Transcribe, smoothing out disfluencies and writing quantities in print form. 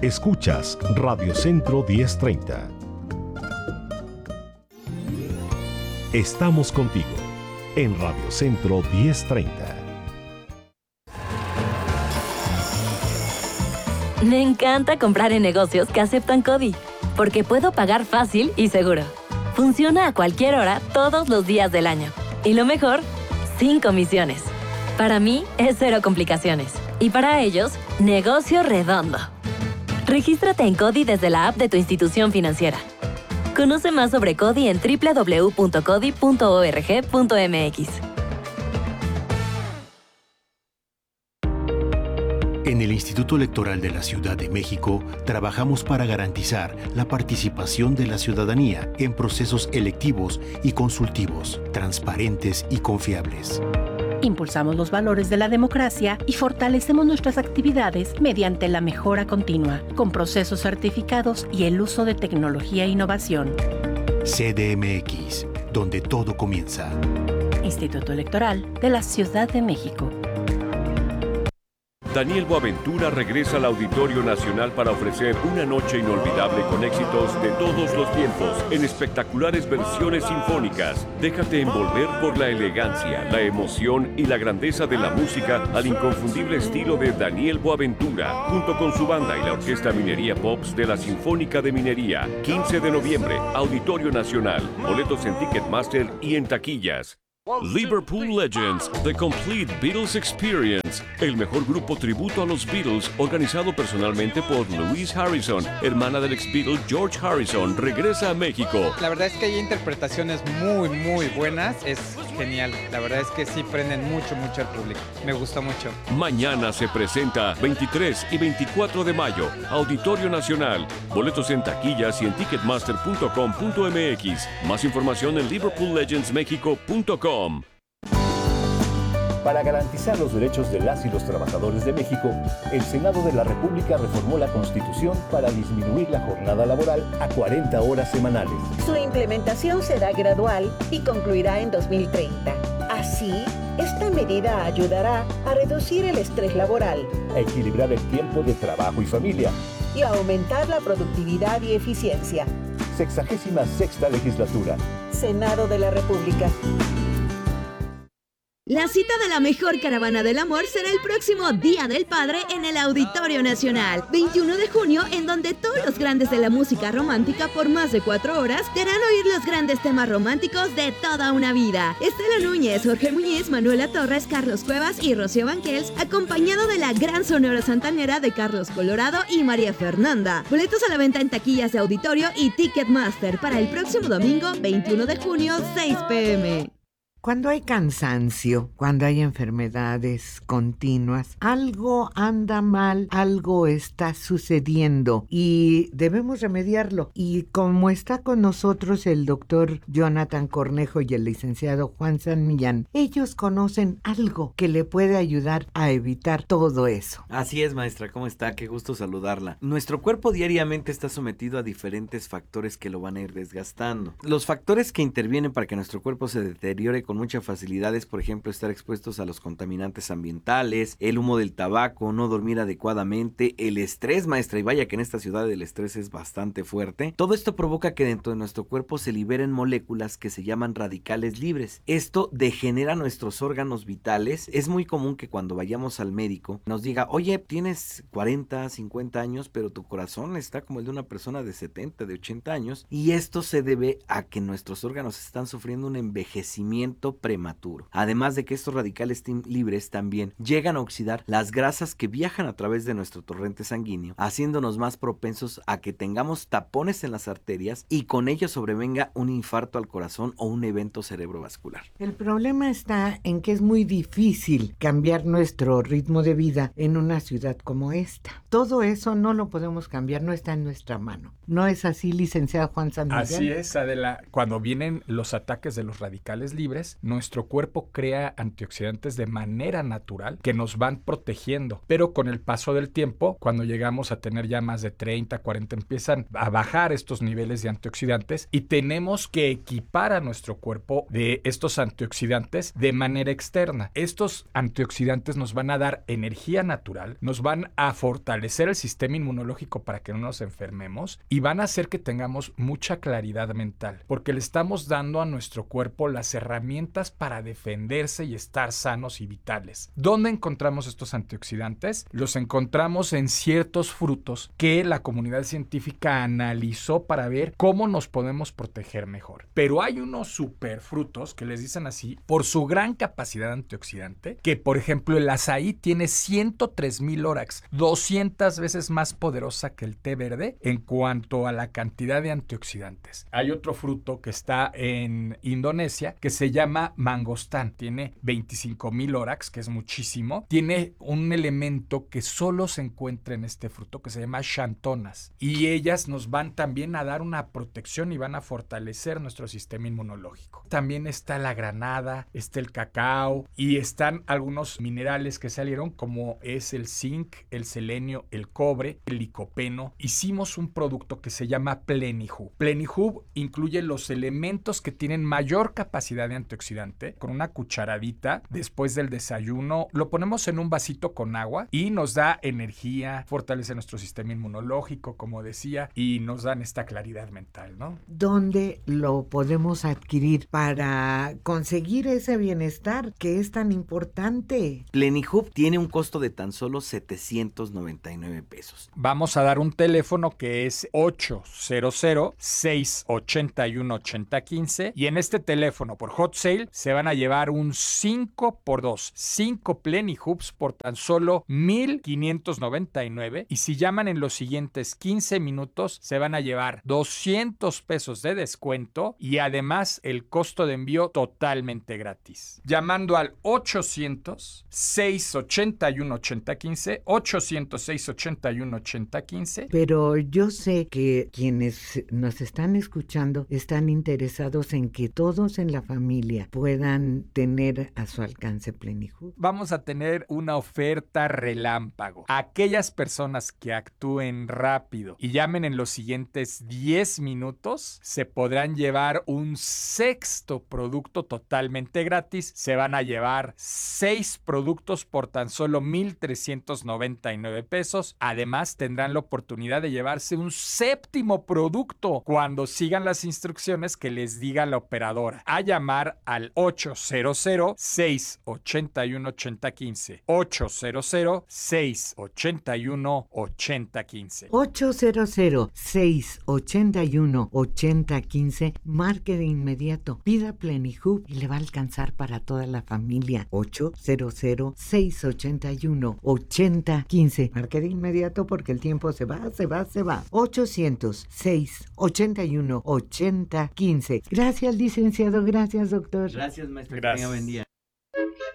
Escuchas Radio Centro 1030. Estamos contigo en Radio Centro 1030. Me encanta comprar en negocios que aceptan CODI, porque puedo pagar fácil y seguro. Funciona a cualquier hora, todos los días del año. Y lo mejor, sin comisiones. Para mí, es cero complicaciones. Y para ellos, negocio redondo. Regístrate en CODI desde la app de tu institución financiera. Conoce más sobre CODI en www.codi.org.mx. En el Instituto Electoral de la Ciudad de México, trabajamos para garantizar la participación de la ciudadanía en procesos electivos y consultivos, transparentes y confiables. Impulsamos los valores de la democracia y fortalecemos nuestras actividades mediante la mejora continua, con procesos certificados y el uso de tecnología e innovación. CDMX, donde todo comienza. Instituto Electoral de la Ciudad de México. Daniel Boaventura regresa al Auditorio Nacional para ofrecer una noche inolvidable con éxitos de todos los tiempos en espectaculares versiones sinfónicas. Déjate envolver por la elegancia, la emoción y la grandeza de la música al inconfundible estilo de Daniel Boaventura, junto con su banda y la Orquesta Minería Pops de la Sinfónica de Minería. 15 de noviembre, Auditorio Nacional. Boletos en Ticketmaster y en taquillas. Liverpool Legends, The Complete Beatles Experience, el mejor grupo tributo a los Beatles, organizado personalmente por Louise Harrison, hermana del ex Beatle George Harrison, regresa a México. La verdad es que hay interpretaciones muy buenas, es genial, la verdad es que sí prenden mucho al público, me gusta mucho. Mañana se presenta 23 y 24 de mayo, Auditorio Nacional, boletos en taquillas y en ticketmaster.com.mx, más información en liverpoollegendsmexico.com. Para garantizar los derechos de las y los trabajadores de México, el Senado de la República reformó la Constitución para disminuir la jornada laboral a 40 horas semanales. Su implementación será gradual y concluirá en 2030. Así, esta medida ayudará a reducir el estrés laboral, a equilibrar el tiempo de trabajo y familia y a aumentar la productividad y eficiencia. 66ª Legislatura. Senado de la República. La cita de la mejor caravana del amor será el próximo Día del Padre en el Auditorio Nacional, 21 de junio, en donde todos los grandes de la música romántica por más de 4 horas te harán oír los grandes temas románticos de toda una vida. Estela Núñez, Jorge Muñiz, Manuela Torres, Carlos Cuevas y Rocío Banquels, acompañado de la gran Sonora Santanera de Carlos Colorado y María Fernanda. Boletos a la venta en taquillas de Auditorio y Ticketmaster para el próximo domingo, 21 de junio, 6 p.m. Cuando hay cansancio, cuando hay enfermedades continuas, algo anda mal, algo está sucediendo y debemos remediarlo. Y como está con nosotros el doctor Jonathan Cornejo y el licenciado Juan San Millán, ellos conocen algo que le puede ayudar a evitar todo eso. Así es, maestra, ¿cómo está? Qué gusto saludarla. Nuestro cuerpo diariamente está sometido a diferentes factores que lo van a ir desgastando. Los factores que intervienen para que nuestro cuerpo se deteriore con mucha facilidad es, por ejemplo, estar expuestos a los contaminantes ambientales, el humo del tabaco, no dormir adecuadamente, el estrés, maestra, y vaya que en esta ciudad el estrés es bastante fuerte. Todo esto provoca que dentro de nuestro cuerpo se liberen moléculas que se llaman radicales libres. Esto degenera nuestros órganos vitales. Es muy común que cuando vayamos al médico nos diga, oye, tienes 40, 50 años, pero tu corazón está como el de una persona de 70, de 80 años, y esto se debe a que nuestros órganos están sufriendo un envejecimiento prematuro. Además de que estos radicales libres también llegan a oxidar las grasas que viajan a través de nuestro torrente sanguíneo, haciéndonos más propensos a que tengamos tapones en las arterias y con ello sobrevenga un infarto al corazón o un evento cerebrovascular. El problema está en que es muy difícil cambiar nuestro ritmo de vida en una ciudad como esta. Todo eso no lo podemos cambiar, no está en nuestra mano. ¿No es así, licenciado Juan San Millán? Así es, Adela. Cuando vienen los ataques de los radicales libres, antioxidantes, nuestro cuerpo crea antioxidantes de manera natural que nos van protegiendo, pero con el paso del tiempo, cuando llegamos a tener ya más de 30, 40, empiezan a bajar estos niveles de antioxidantes y tenemos que equipar a nuestro cuerpo de estos antioxidantes de manera externa. Estos antioxidantes nos van a dar energía natural, nos van a fortalecer el sistema inmunológico para que no nos enfermemos y van a hacer que tengamos mucha claridad mental, porque le estamos dando a nuestro cuerpo las herramientas para defenderse y estar sanos y vitales. ¿Dónde encontramos estos antioxidantes? Los encontramos en ciertos frutos que la comunidad científica analizó para ver cómo nos podemos proteger mejor. Pero hay unos superfrutos que les dicen así por su gran capacidad antioxidante, que por ejemplo el azaí tiene 103,000 ORAX, 200 veces más poderosa que el té verde en cuanto a la cantidad de antioxidantes. Hay otro fruto que está en Indonesia que se llama mangostán, tiene 25,000 ORAX, que es muchísimo. Tiene un elemento que solo se encuentra en este fruto que se llama xantonas, y ellas nos van también a dar una protección y van a fortalecer nuestro sistema inmunológico. También está la granada, está el cacao y están algunos minerales que salieron como es el zinc, el selenio, el cobre, el licopeno. Hicimos un producto que se llama Plenihub. Plenihub incluye los elementos que tienen mayor capacidad de antioxidante. Con una cucharadita después del desayuno lo ponemos en un vasito con agua y nos da energía, fortalece nuestro sistema inmunológico, como decía, y nos dan esta claridad mental, ¿no? ¿Dónde lo podemos adquirir para conseguir ese bienestar que es tan importante? Plenihub tiene un costo de tan solo 799 pesos. Vamos a dar un teléfono que es 800-681-8015 y en este teléfono por hot sale se van a llevar un 5x2, 5 Plenihubs por tan solo 1,599 y si llaman en los siguientes 15 minutos se van a llevar 200 pesos de descuento y además el costo de envío totalmente gratis. Llamando al 800-681-8015, 800-681-8015. Pero yo sé que quienes nos están escuchando están interesados en que todos en la familia puedan tener a su alcance Plenihub. Vamos a tener una oferta relámpago. Aquellas personas que actúen rápido y llamen en los siguientes 10 minutos se podrán llevar un sexto producto totalmente gratis. Se van a llevar 6 productos por tan solo 1,399 pesos. Además tendrán la oportunidad de llevarse un séptimo producto cuando sigan las instrucciones que les diga la operadora. A llamar al 800-681-8015. 800-681-8015. 800-681-8015. Marque de inmediato. Pida Plenihub y le va a alcanzar para toda la familia. 800-681-8015. Marque de inmediato porque el tiempo se va. 800-681-8015. Gracias, licenciado. Gracias, doctor. Gracias, maestro. Gracias. Que tenga buen día.